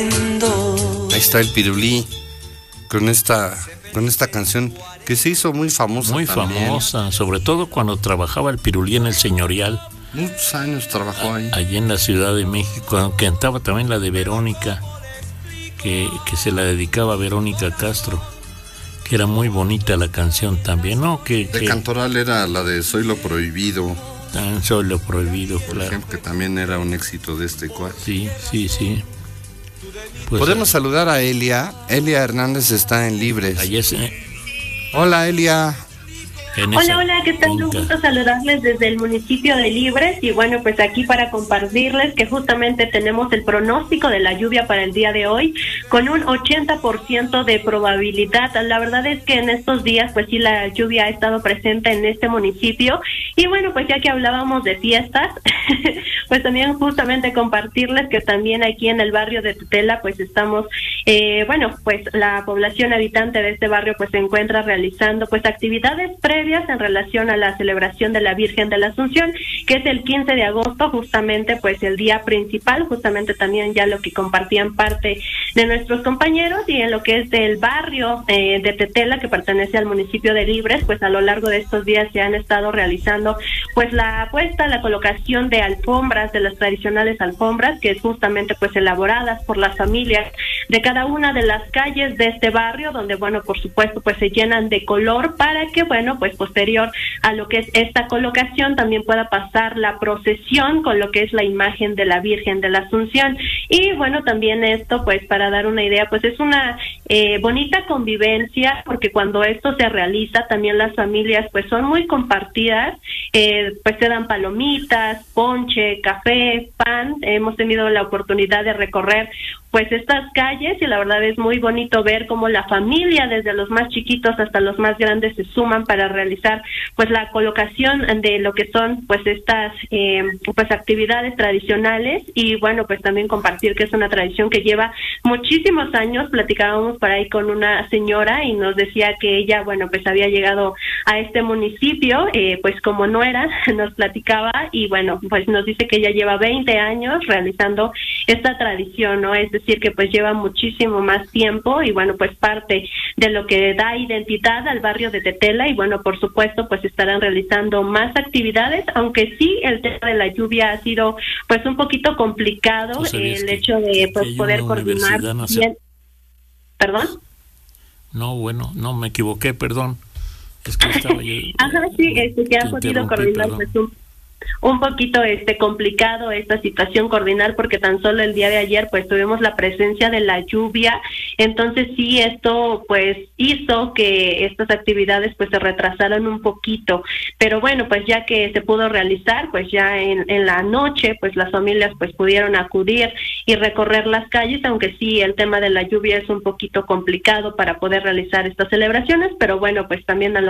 Ahí está el Pirulí con esta canción que se hizo muy famosa. Muy también. Famosa, sobre todo cuando trabajaba el Pirulí en el Señorial. Muchos años trabajó ahí. Allí en la Ciudad de México, cantaba también la de Verónica, que se la dedicaba a Verónica Castro, que era muy bonita la canción también, ¿no? De Cantoral era la de Soy lo Prohibido. Soy lo Prohibido, por claro. ejemplo, que también era un éxito de este cual. Sí. Pues, podemos saludar a Elia. Elia Hernández está en Libres. Hola, Elia. Hola, ¿qué tal? Un gusto saludarles desde el municipio de Libres y bueno, pues aquí para compartirles que justamente tenemos el pronóstico de la lluvia para el día de hoy con un 80% de probabilidad. La verdad es que en estos días pues sí la lluvia ha estado presente en este municipio y bueno, pues ya que hablábamos de fiestas, pues también justamente compartirles que también aquí en el barrio de Tetela pues estamos, pues la población habitante de este barrio pues se encuentra realizando pues actividades previas en relación a la celebración de la Virgen de la Asunción, que es el 15 de agosto, justamente pues el día principal, justamente también ya lo que compartían parte de nuestros compañeros y en lo que es del barrio de Tetela, que pertenece al municipio de Libres, pues a lo largo de estos días se han estado realizando pues la colocación de alfombras, de las tradicionales alfombras, que es justamente pues elaboradas por las familias de cada una de las calles de este barrio, donde bueno, por supuesto pues se llenan de color para que bueno, pues posterior a lo que es esta colocación también pueda pasar la procesión con lo que es la imagen de la Virgen de la Asunción. Y bueno, también esto pues para dar una idea pues es una bonita convivencia, porque cuando esto se realiza también las familias pues son muy compartidas, pues se dan palomitas, ponche, café, pan. Hemos tenido la oportunidad de recorrer pues estas calles y la verdad es muy bonito ver cómo la familia, desde los más chiquitos hasta los más grandes, se suman para realizar pues la colocación de lo que son pues estas pues actividades tradicionales. Y bueno, pues también compartir que es una tradición que lleva muchísimos años. Platicábamos por ahí con una señora y nos decía que ella bueno pues había llegado a este municipio pues como nuera, nos platicaba, y bueno pues nos dice que ella lleva 20 años realizando esta tradición, ¿no? Es decir que pues lleva muchísimo más tiempo y bueno pues parte de lo que da identidad al barrio de Tetela. Y bueno, por supuesto pues estarán realizando más actividades, aunque sí el tema de la lluvia ha sido pues un poquito complicado, el hecho de pues poder coordinar bien. ¿Perdón? No, bueno, no me equivoqué, perdón. Es que estaba yo. Ajá, sí, que han podido coordinar pues un poquito complicado esta situación, coordinar, porque tan solo el día de ayer pues tuvimos la presencia de la lluvia. Entonces sí, esto pues hizo que estas actividades pues se retrasaran un poquito, pero bueno, pues ya que se pudo realizar, pues ya en la noche pues las familias pues pudieron acudir y recorrer las calles, aunque sí el tema de la lluvia es un poquito complicado para poder realizar estas celebraciones, pero bueno, pues también a